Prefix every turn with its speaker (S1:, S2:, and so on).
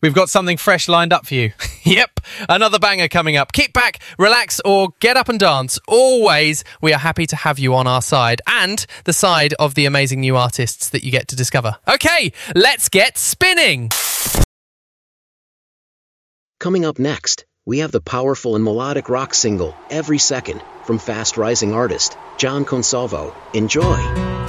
S1: We've got something fresh lined up for you. Yep, another banger coming up. Kick back, relax, or get up and dance. Always, we are happy to have you on our side and the side of the amazing new artists that you get to discover. Okay, let's get spinning.
S2: Coming up next, we have the powerful and melodic rock single, Every Second, from fast-rising artist John Consalvo. Enjoy!